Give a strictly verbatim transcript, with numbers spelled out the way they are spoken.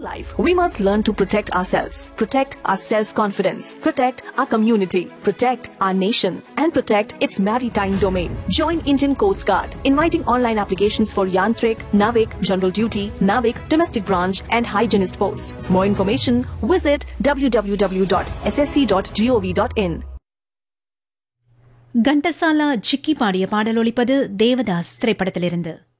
Life, we must learn to protect ourselves, protect our self-confidence, protect our community, protect our nation, and protect its maritime domain. Join Indian Coast Guard, inviting online applications for Yantrik, Navik, General Duty, Navik, Domestic Branch, and Hygienist Post. For more information, visit w w w dot s s c dot gov dot in. Ghantasala Jikki பாடிய பாடல் ஒலிப்பது தேவதாஸ் திரைப்படத்திலிருந்து.